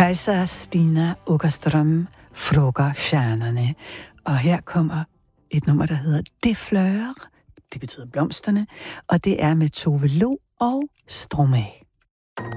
Kajsa Stina Åkerström frågar stjernerne. Og her kommer et nummer, der hedder Det Fleur. Det betyder blomsterne. Og det er med Tove Lo og Stromae.